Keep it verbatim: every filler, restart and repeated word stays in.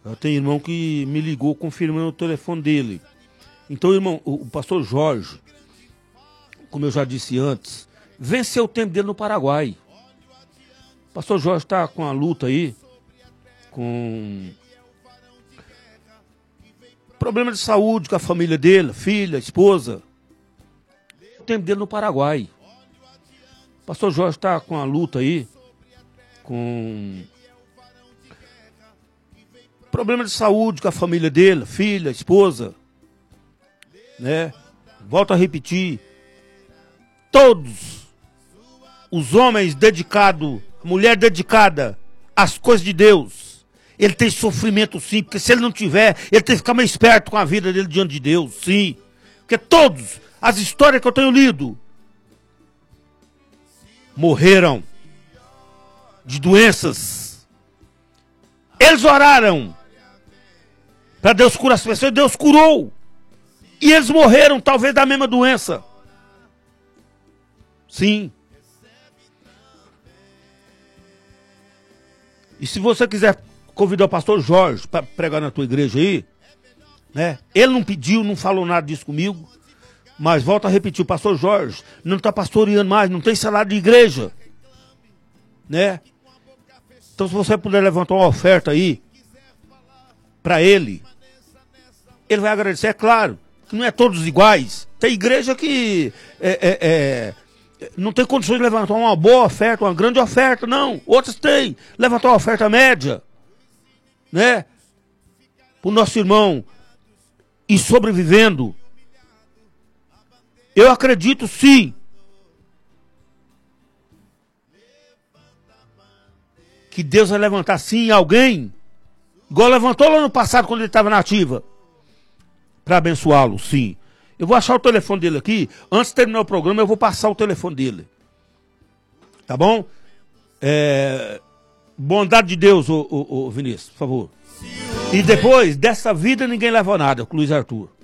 Tem irmão que me ligou confirmando o telefone dele. Então, irmão, o, o pastor Jorge, como eu já disse antes, venceu o tempo dele no Paraguai. O pastor Jorge está com a luta aí, com problema de saúde com a família dele, filha, esposa. O tempo dele no Paraguai. O pastor Jorge está com a luta aí, com problema de saúde com a família dele, filha, esposa, né? Volto a repetir, todos os homens dedicados, mulher dedicada às coisas de Deus, ele tem sofrimento sim, porque se ele não tiver, ele tem que ficar mais esperto com a vida dele diante de Deus, sim. Porque todos, as histórias que eu tenho lido, morreram de doenças. Eles oraram para Deus curar as pessoas, Deus curou. E eles morreram, talvez, da mesma doença. Sim. E se você quiser convidar o pastor Jorge para pregar na tua igreja aí, né? Ele não pediu, não falou nada disso comigo, mas volto a repetir, o pastor Jorge não está pastoreando mais, não tem salário de igreja, né? Então se você puder levantar uma oferta aí para ele, ele vai agradecer, é claro, que não é todos iguais. Tem igreja que é, é, é, não tem condições de levantar uma boa oferta, uma grande oferta, não. Outras têm, levantar uma oferta média, né? Para o nosso irmão ir sobrevivendo. Eu acredito sim que Deus vai levantar sim alguém, igual levantou lá no passado quando ele estava na ativa, para abençoá-lo, sim. Eu vou achar o telefone dele aqui, antes de terminar o programa eu vou passar o telefone dele. Tá bom? É... Bondade de Deus, ô, ô, ô Vinícius, por favor. E depois, dessa vida ninguém leva nada, com o Luiz Arthur.